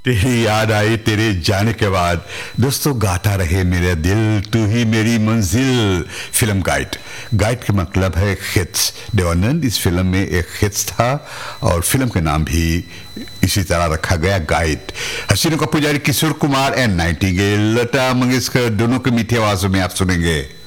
तेरी याद आई तेरे जाने के बाद। दोस्तों, गाता रहे मेरा दिल, तू ही मेरी मंजिल। Film guide. गाइड का मतलब है खित्स। देवानंद इस फिल्म में एक खित्स था और फिल्म का नाम भी इसी तरह रखा गया, गाइड। हसीनों का पुजारी किशोर कुमार एंड नाइटिंगेल, लता मंगेशकर दोनों के मीठी आवाजों में आप सुनेंगे।